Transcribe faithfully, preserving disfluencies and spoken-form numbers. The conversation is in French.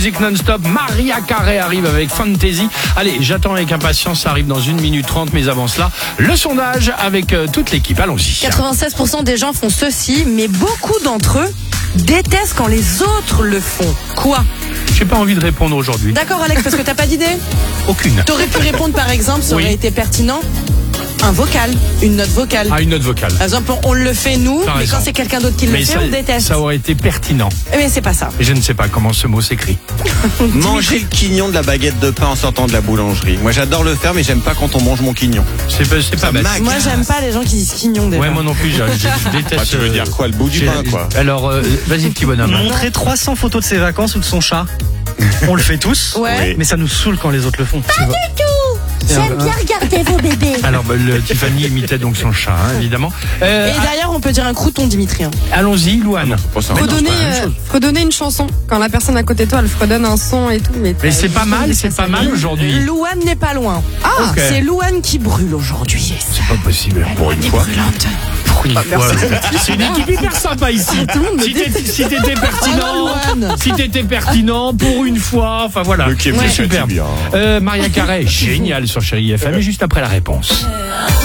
Musique non-stop, Maria Carey arrive avec Fantasy. Allez, j'attends avec impatience, ça arrive dans une minute trente, mais avant cela, le sondage avec euh, toute l'équipe. Allons-y. quatre-vingt-seize pour cent des gens font ceci, mais beaucoup d'entre eux détestent quand les autres le font. Quoi ? J'ai pas envie de répondre aujourd'hui. D'accord Alex, parce que t'as pas d'idée ? Aucune. T'aurais pu répondre par exemple, ça Oui. aurait été pertinent, un vocal, une note vocale. Ah, une note vocale. Par exemple, on le fait nous, T'as mais raison. quand c'est quelqu'un d'autre qui le Mais fait, ça, on déteste. ça aurait été pertinent. Mais c'est pas ça. Et je ne sais pas comment ce mot s'écrit. Manger le quignon de la baguette de pain en sortant de la boulangerie. Moi j'adore le faire mais j'aime pas quand on mange mon quignon. C'est pas, c'est pas Ça bête. m'agace. Moi, j'aime pas les gens qui disent quignon déjà. Ouais, moi non plus, je, je- je déteste. Ah, tu veux euh, dire quoi, le bout du j'ai- pain, quoi. Alors, euh, vas-y, petit bonhomme. Montrer trois cents photos de ses vacances ou de son chat. On le fait tous, Ouais. mais ça nous saoule quand les autres le font. J'aime bien regarder vos bébés. Alors, bah, le, Tiffany imitait donc son chat, hein, évidemment. Euh, Et d'ailleurs, on peut dire un crouton, Dimitri. hein. allons-y, Louane. Pas ça. Mais non, c'est Fredonner, pas la même euh, chose. fredonner une chanson. Quand la personne à côté de toi, elle fredonne un son et tout. Mais, Mais c'est pas mal, c'est pas mal aujourd'hui. Louane n'est pas loin. Ah, Ok. c'est Louane qui brûle aujourd'hui. C'est pas possible. Pour une fois. Pour une fois. C'est une équipe hyper sympa ici. Si t'étais si t'étais pertinent, Oh, Louane. si t'étais pertinent pour une fois, enfin voilà. Le Québec, C'est c'est super. bien. Euh, Maria Carey, génial sur Chérie F M, et juste après la réponse.